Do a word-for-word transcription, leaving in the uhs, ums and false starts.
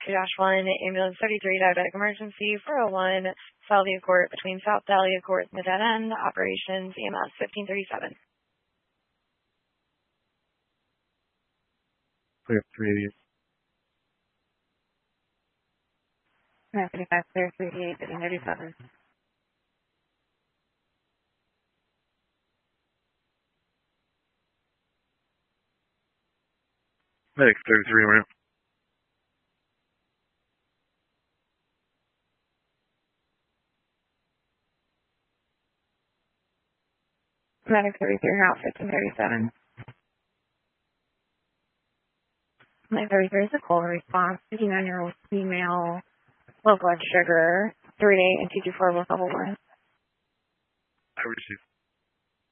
two dash one, ambulance thirty-three, diabetic emergency, four oh one, Salvia Court between South Dahlia Court and the Dead End, operations E M S fifteen thirty-seven. Clear three eighty-eight. nine fifty-five, clear three eighty-eight, fifteen thirty-seven. Medic thirty-three, right? Medic thirty-three, route fifteen thirty-seven. Medic thirty-three is a call response. fifty-nine-year-old female, low blood sugar, three eight and two two four with level one. I received.